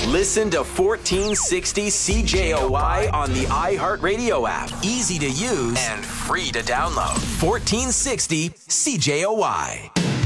Listen to 1460 CJOY on the iHeartRadio app. Easy to use and free to download. 1460 CJOY.